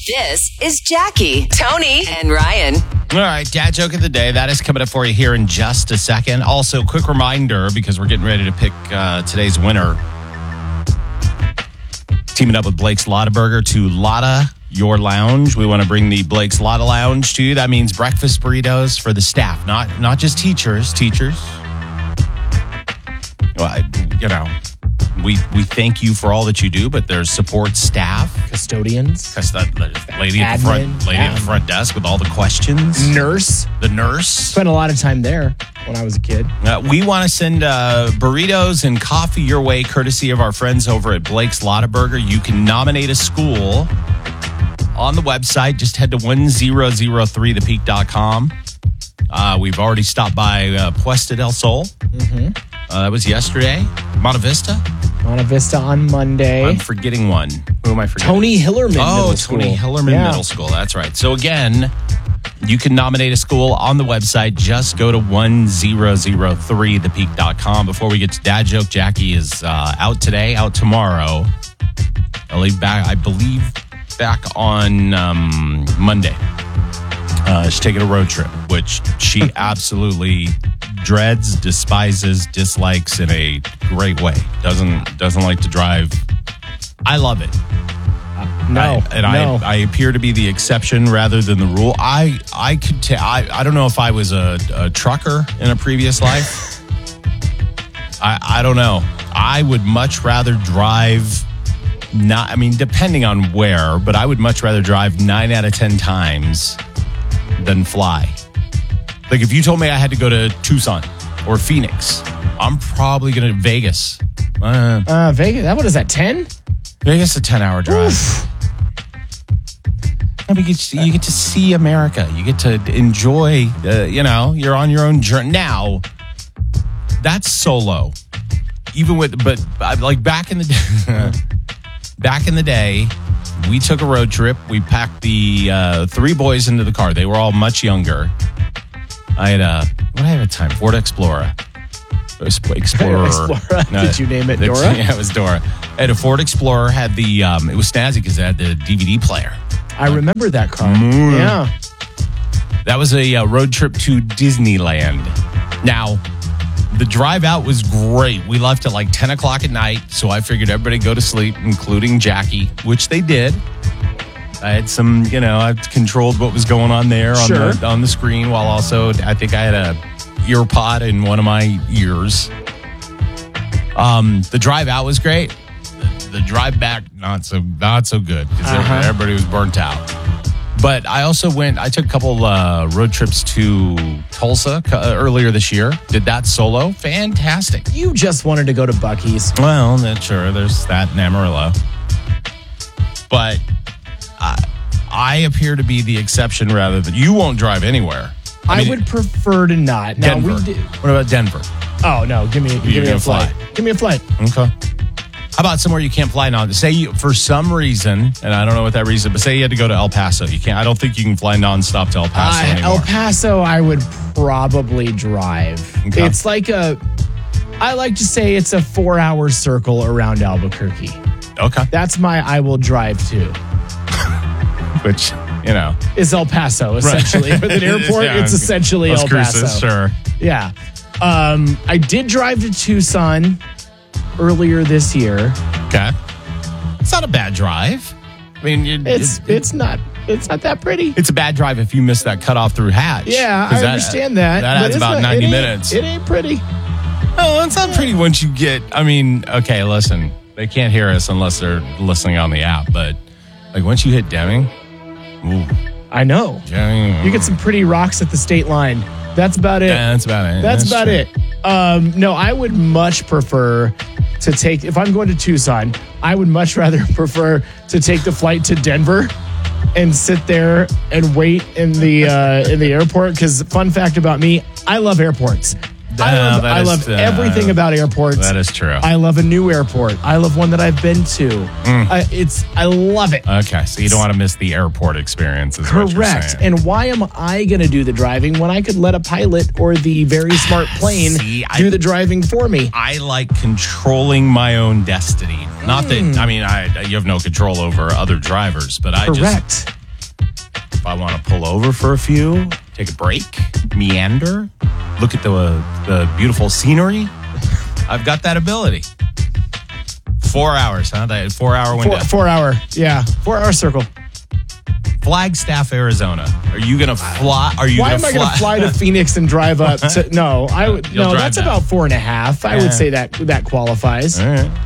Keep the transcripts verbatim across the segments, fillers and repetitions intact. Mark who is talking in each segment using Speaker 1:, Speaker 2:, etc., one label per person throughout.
Speaker 1: This is Jackie, Tony, and Ryan.
Speaker 2: All right, dad joke of the day. That is coming up for you here in just a second. Also, quick reminder, because we're getting ready to pick uh, today's winner. Teaming up with Blake's Lotta Burger to Lotta Your Lounge. We want to bring the Blake's Lotta Lounge to you. That means breakfast burritos for the staff, not not just teachers. Teachers. Well, I, you know, we we thank you for all that you do, but there's support staff,
Speaker 3: custodians,
Speaker 2: Cust- lady at the front, lady at the front desk with all the questions,
Speaker 3: nurse,
Speaker 2: the nurse.
Speaker 3: Spent a lot of time there when I was a kid.
Speaker 2: Uh, we want to send uh, burritos and coffee your way, courtesy of our friends over at Blake's Lotta Burger. You can nominate a school on the website. Just head to ten oh three the peak dot com. Uh, we've already stopped by uh, Puesta del Sol.
Speaker 3: Mm-hmm.
Speaker 2: Uh, that was yesterday. Monte Vista.
Speaker 3: Monte Vista on Monday.
Speaker 2: I'm forgetting one. Who am I forgetting?
Speaker 3: Tony Hillerman
Speaker 2: oh,
Speaker 3: Middle School.
Speaker 2: Tony Hillerman
Speaker 3: yeah.
Speaker 2: Middle School. That's right. So again, you can nominate a school on the website. Just go to ten oh three the peak dot com. Before we get to dad joke, Jackie is uh, out today, out tomorrow. I'll leave back, I believe, back on um, Monday. Uh, she's taking a road trip, which she absolutely dreads, despises, dislikes in a great way. Doesn't doesn't like to drive. I love it.
Speaker 3: Uh, no,
Speaker 2: I, and
Speaker 3: no.
Speaker 2: I I appear to be the exception rather than the rule. I I could ta- I I don't know if I was a, a trucker in a previous life. I I don't know. I would much rather drive. Not I mean, depending on where, but I would much rather drive nine out of ten times than fly. Like if you told me I had to go to Tucson or Phoenix, I'm probably going to Vegas. Uh,
Speaker 3: uh, Vegas. That what is that? ten?
Speaker 2: Vegas, a ten-hour drive. Oof. I mean, you, get to, you get to see America. You get to enjoy. Uh, you know, you're on your own journey. Now, that's solo. Even with, but like back in the day, back in the day. We took a road trip. We packed the uh, three boys into the car. They were all much younger. I had a, what did I have at the time? Ford Explorer. Explorer.
Speaker 3: Explorer. No, did you name it
Speaker 2: the,
Speaker 3: Dora?
Speaker 2: Yeah, it was Dora. I had a Ford Explorer. Had the, um, it was snazzy because it had the D V D player.
Speaker 3: I um, remember that car.
Speaker 2: Mm,
Speaker 3: yeah.
Speaker 2: That was a uh, road trip to Disneyland. Now, the drive out was great. We left at like ten o'clock at night, so I figured everybody go to sleep, including Jackie, which they did. I had some, you know, I controlled what was going on there on,
Speaker 3: sure.
Speaker 2: the, on the screen, while also I think I had a ear pod in one of my ears. Um, the drive out was great. The, the drive back, not so not so good, because uh-huh. everybody, everybody was burnt out. But I also went, I took a couple uh, road trips to Tulsa uh, earlier this year. Did that solo. Fantastic.
Speaker 3: You just wanted to go to Buc-ee's.
Speaker 2: Well, then, sure, there's that in Amarillo. But I, I appear to be the exception rather than, you won't drive anywhere.
Speaker 3: I, mean, I would prefer to not. Now,
Speaker 2: Denver.
Speaker 3: We did,
Speaker 2: what about Denver?
Speaker 3: Oh, no, give me, give me a flight. Fly. Give me a flight.
Speaker 2: Okay. How about somewhere you can't fly now? Say you, for some reason, and I don't know what that reason, but say you had to go to El Paso. You can't. I don't think you can fly nonstop to El Paso
Speaker 3: uh,
Speaker 2: anymore.
Speaker 3: El Paso, I would probably drive. Okay. It's like a, I like to say it's a four-hour circle around Albuquerque.
Speaker 2: Okay.
Speaker 3: That's my I will drive to.
Speaker 2: Which, you know.
Speaker 3: Is El Paso, essentially. Right. With an airport, yeah, it's essentially El Paso.
Speaker 2: Cruises, sure.
Speaker 3: Yeah. Um, I did drive to Tucson earlier this year.
Speaker 2: Okay. It's not a bad drive. I mean, it,
Speaker 3: it's
Speaker 2: it,
Speaker 3: it's not it's not that pretty.
Speaker 2: It's a bad drive if you miss that cutoff through Hatch.
Speaker 3: Yeah, I
Speaker 2: that,
Speaker 3: understand that.
Speaker 2: That adds about
Speaker 3: not,
Speaker 2: ninety
Speaker 3: it
Speaker 2: minutes.
Speaker 3: It ain't pretty.
Speaker 2: Oh, it's not pretty once you get, I mean, okay, listen, they can't hear us unless they're listening on the app, but like once you hit Deming, ooh.
Speaker 3: I know.
Speaker 2: Yeah,
Speaker 3: you get some pretty rocks at the state line. That's about it.
Speaker 2: Yeah, that's about it.
Speaker 3: That's, that's about
Speaker 2: true.
Speaker 3: it. Um, no, I would much prefer to take, if I'm going to Tucson, I would much rather prefer to take the flight to Denver and sit there and wait in the uh, in the airport. Because fun fact about me, I love airports. I love,
Speaker 2: uh,
Speaker 3: I
Speaker 2: is,
Speaker 3: love
Speaker 2: uh,
Speaker 3: everything about airports.
Speaker 2: That is true.
Speaker 3: I love a new airport. I love one that I've been to. Mm. I, it's I love it.
Speaker 2: Okay, so you don't want to miss the airport experience. Is
Speaker 3: Correct.
Speaker 2: What you're saying.
Speaker 3: And why am I going to do the driving when I could let a pilot or the very smart plane
Speaker 2: See,
Speaker 3: do
Speaker 2: I,
Speaker 3: the driving for me?
Speaker 2: I like controlling my own destiny. Not mm. that, I mean, I you have no control over other drivers, but I
Speaker 3: Correct.
Speaker 2: just... if I want to pull over for a few, take a break, meander, look at the uh, the beautiful scenery, I've got that ability. Four hours, huh? That four hour window.
Speaker 3: Four, four hour, yeah, four hour circle.
Speaker 2: Flagstaff, Arizona. Are you gonna fly? Are you?
Speaker 3: Why
Speaker 2: gonna
Speaker 3: am I
Speaker 2: fly?
Speaker 3: going to fly to Phoenix and drive up? to No, I would.
Speaker 2: You'll
Speaker 3: No,
Speaker 2: drive
Speaker 3: that's
Speaker 2: down.
Speaker 3: about four and a half. I
Speaker 2: Yeah.
Speaker 3: would say that that qualifies.
Speaker 2: All right.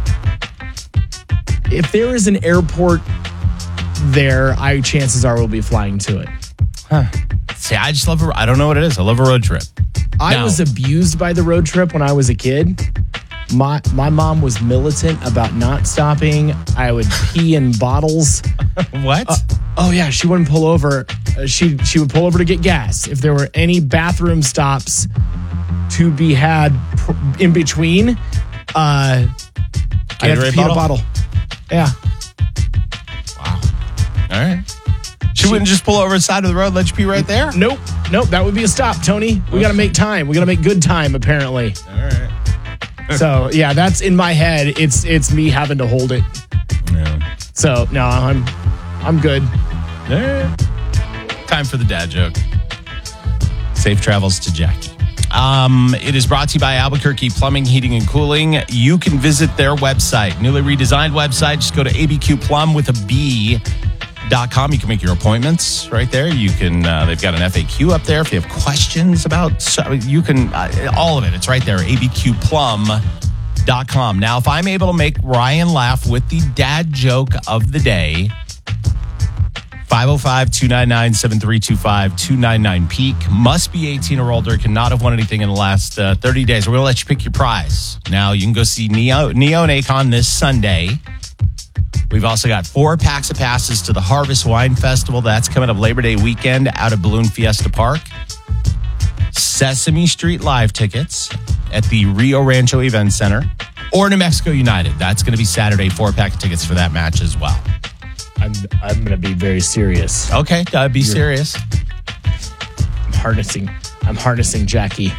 Speaker 3: If there is an airport there, I chances are we'll be flying to it.
Speaker 2: See, I just love. A, I don't know what it is. I love a road trip.
Speaker 3: I
Speaker 2: Now-
Speaker 3: was abused by the road trip when I was a kid. My my mom was militant about not stopping. I would pee in bottles.
Speaker 2: What?
Speaker 3: Oh yeah, she wouldn't pull over. Uh, she she would pull over to get gas. If there were any bathroom stops to be had pr- in between, uh, I'd have to
Speaker 2: Gatorade
Speaker 3: pee in a
Speaker 2: bottle?
Speaker 3: bottle. Yeah.
Speaker 2: Wow. All right. She, wouldn't just pull over the side of the road, let you pee right there?
Speaker 3: Nope. Nope. That would be a stop, Tony. We got to make time. We got to make good time, apparently.
Speaker 2: All right.
Speaker 3: So yeah, that's in my head. It's it's me having to hold it.
Speaker 2: Yeah.
Speaker 3: So no, I'm I'm good.
Speaker 2: All right. Time for the dad joke. Safe travels to Jackie. Um, it is brought to you by Albuquerque Plumbing, Heating, and Cooling. You can visit their website, newly redesigned website. Just go to A B Q Plum with a B. Dot com. You can make your appointments right there. You can. Uh, they've got an F A Q up there if you have questions about. So you can uh, all of it. It's right there. A B Q Plum dot com. Now, if I'm able to make Ryan laugh with the dad joke of the day, five oh five, two nine nine, seven three two five, two nine nine peak. Must be eighteen or older. Cannot have won anything in the last uh, thirty days. We're gonna let you pick your prize. Now you can go see Neo Neo and Akon this Sunday. We've also got four packs of passes to the Harvest Wine Festival. That's coming up Labor Day weekend out of Balloon Fiesta Park. Sesame Street Live tickets at the Rio Rancho Event Center or New Mexico United. That's going to be Saturday, four pack of tickets for that match as well.
Speaker 3: I'm I'm gonna be very serious.
Speaker 2: Okay, uh, be serious.
Speaker 3: I'm harnessing. I'm harnessing Jackie.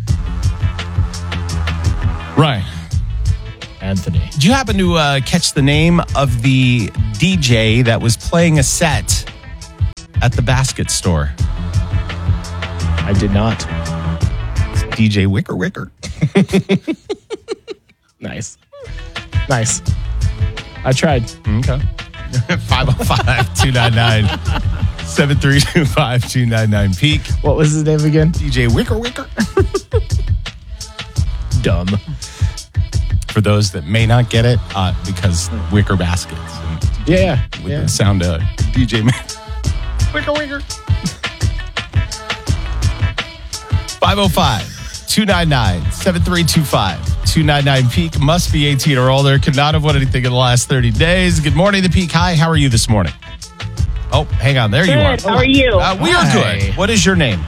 Speaker 2: Right.
Speaker 3: Anthony.
Speaker 2: Did you happen to uh, catch the name of the D J that was playing a set at the basket store?
Speaker 3: I did not.
Speaker 2: It's D J Wicker Wicker.
Speaker 3: Nice. Nice. I tried.
Speaker 2: Okay. five oh five, two nine nine, seven three two five, two nine nine peak.
Speaker 3: What was his name again?
Speaker 2: D J Wicker Wicker.
Speaker 3: Dumb.
Speaker 2: For those that may not get it, uh, because wicker baskets. And
Speaker 3: Yeah, yeah.
Speaker 2: with
Speaker 3: yeah.
Speaker 2: the sound of D J Wicker Wicker. five oh five, two nine nine, seven three two five, two nine nine peak. Must be eighteen or older. Could not have won anything in the last thirty days. Good morning, the Peak. Hi, how are you this morning? Oh, hang on. There you are.
Speaker 4: Good. How are you?
Speaker 2: Uh, we are
Speaker 3: Hi.
Speaker 2: good. What is your name?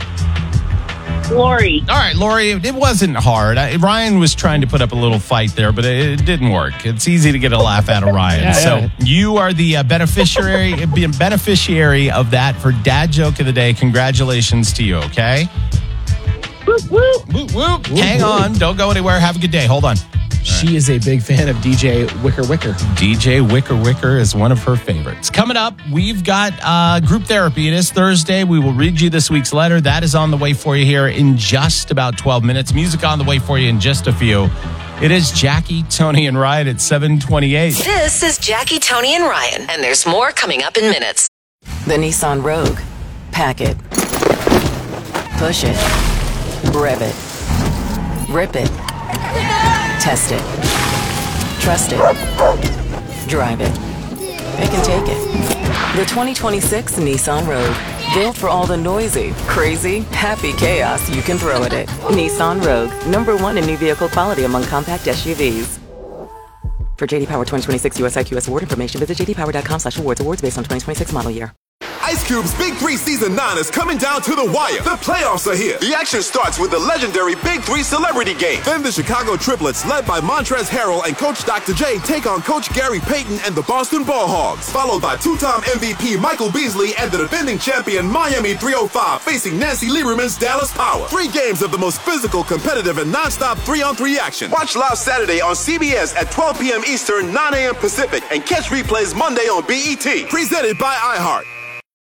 Speaker 4: Lori.
Speaker 2: All right, Lori, it wasn't hard. I, Ryan was trying to put up a little fight there, but it, it didn't work. It's easy to get a laugh out of Ryan.
Speaker 3: Yeah,
Speaker 2: so
Speaker 3: yeah.
Speaker 2: you are the uh, beneficiary being beneficiary of that for Dad Joke of the Day. Congratulations to you, okay?
Speaker 4: Whoop, whoop.
Speaker 2: Whoop, whoop. Hang on. Don't go anywhere. Have a good day. Hold on.
Speaker 3: She is a big fan of D J Wicker Wicker.
Speaker 2: D J Wicker Wicker is one of her favorites. Coming up, we've got uh, group therapy. It is Thursday. We will read you this week's letter. That is on the way for you here in just about twelve minutes. Music on the way for you in just a few. It is Jackie, Tony, and Ryan at seven twenty-eight.
Speaker 1: This is Jackie, Tony, and Ryan, and there's more coming up in minutes.
Speaker 5: The Nissan Rogue. Pack it. Push it. Rev it. Rip it. Test it. Trust it. Drive it. It can take it. The twenty twenty-six Nissan Rogue. Built for all the noisy, crazy, happy chaos you can throw at it. Nissan Rogue. Number one in new vehicle quality among compact S U Vs. For J D Power twenty twenty-six U S I Q S award information, visit j d power dot com slash awards. Awards based on twenty twenty-six model year.
Speaker 6: Ice Cube's Big Three Season nine is coming down to the wire. The playoffs are here. The action starts with the legendary Big Three Celebrity Game. Then the Chicago Triplets, led by Montrezl Harrell and Coach Doctor J, take on Coach Gary Payton and the Boston Ball Hogs. Followed by two-time M V P Michael Beasley and the defending champion Miami three oh five facing Nancy Lieberman's Dallas Power. Three games of the most physical, competitive, and non-stop three-on-three action. Watch live Saturday on C B S at twelve p.m. Eastern, nine a.m. Pacific, and catch replays Monday on B E T. Presented by iHeart.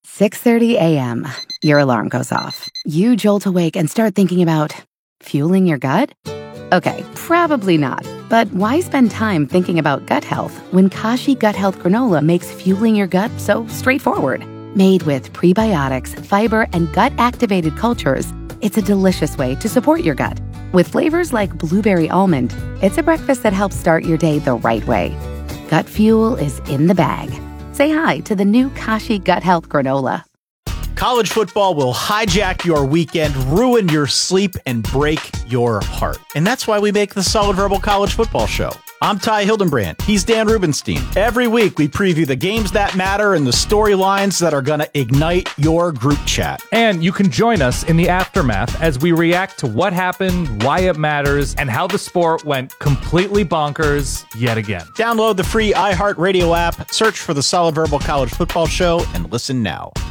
Speaker 7: six thirty a.m. Your alarm goes off. You jolt awake and start thinking about fueling your gut? Okay, probably not. But why spend time thinking about gut health when Kashi Gut Health Granola makes fueling your gut so straightforward? Made with prebiotics, fiber, and gut-activated cultures, it's a delicious way to support your gut. With flavors like blueberry almond, it's a breakfast that helps start your day the right way. Gut fuel is in the bag. Say hi to the new Kashi Gut Health Granola.
Speaker 8: College football will hijack your weekend, ruin your sleep, and break your heart. And that's why we make the Solid Verbal College Football Show. I'm Ty Hildenbrand. He's Dan Rubenstein. Every week, we preview the games that matter and the storylines that are going to ignite your group chat.
Speaker 9: And you can join us in the aftermath as we react to what happened, why it matters, and how the sport went completely bonkers yet again.
Speaker 8: Download the free iHeartRadio app, search for the Solid Verbal College Football Show, and listen now.